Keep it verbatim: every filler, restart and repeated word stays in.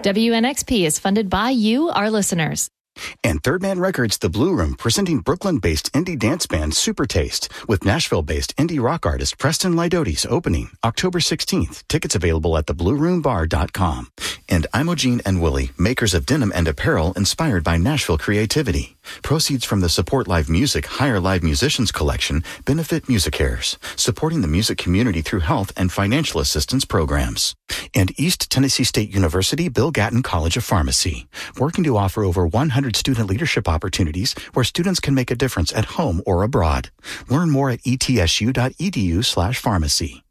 W N X P is funded by you, our listeners. And Third Man Records, The Blue Room, presenting Brooklyn-based indie dance band Super Taste with Nashville-based indie rock artist Preston Lidotes opening October sixteenth. Tickets available at the blue room bar dot com. And Imogene and Willie, makers of denim and apparel inspired by Nashville creativity. Proceeds from the Support Live Music Hire Live Musicians collection benefit MusiCares, supporting the music community through health and financial assistance programs. And East Tennessee State University Bill Gatton College of Pharmacy, working to offer over one hundred student leadership opportunities where students can make a difference at home or abroad. Learn more at etsu dot edu slash pharmacy.